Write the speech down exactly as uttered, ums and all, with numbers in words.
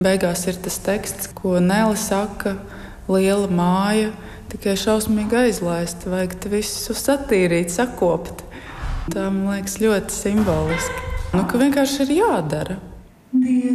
Beigās ir tas teksts, ko Nele saka, liela māja, tikai šausmīgi aizlaista, vajag te visu satīrīt, sakopt. Tā man liekas ļoti simboliski. Nu, ka vienkārši ir jādara.